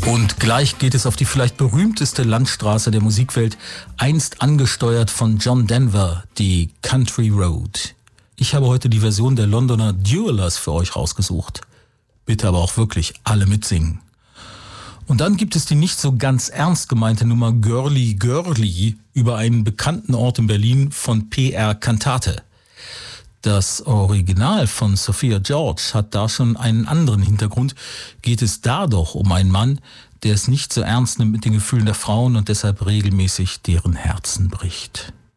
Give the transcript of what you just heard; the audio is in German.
Und gleich geht es auf die vielleicht berühmteste Landstraße der Musikwelt, einst angesteuert von John Denver, die Country Road. Ich habe heute die Version der Londoner Duellers für euch rausgesucht. Bitte aber auch wirklich alle mitsingen. Und dann gibt es die nicht so ganz ernst gemeinte Nummer Girly Girly über einen bekannten Ort in Berlin von PR Cantate. Das Original von Sophia George hat da schon einen anderen Hintergrund. Geht es da doch um einen Mann, der es nicht so ernst nimmt mit den Gefühlen der Frauen und deshalb regelmäßig deren Herzen bricht.